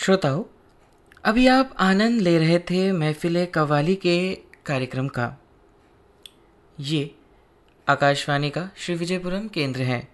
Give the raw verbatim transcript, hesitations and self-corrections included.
श्रोताओं, अभी आप आनंद ले रहे थे महफिल कव्वाली के कार्यक्रम का। ये आकाशवाणी का श्री विजयपुरम केंद्र है।